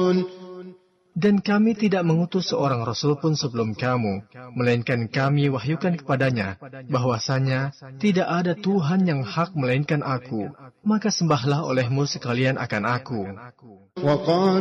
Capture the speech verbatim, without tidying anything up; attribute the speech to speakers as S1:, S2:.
S1: Dan kami tidak mengutus seorang Rasul pun sebelum kamu, melainkan kami wahyukan kepadanya, bahwasanya tidak ada Tuhan yang hak melainkan Aku, maka sembahlah olehmu sekalian akan Aku.